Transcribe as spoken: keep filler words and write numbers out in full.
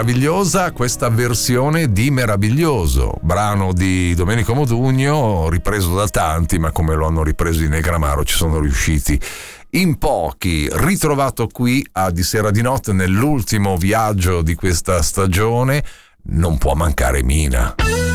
meravigliosa questa versione di Meraviglioso, brano di Domenico Modugno, ripreso da tanti, ma come lo hanno ripreso i Negramaro ci sono riusciti in pochi. Ritrovato qui a Di Sera di Notte nell'ultimo viaggio di questa stagione, non può mancare Mina.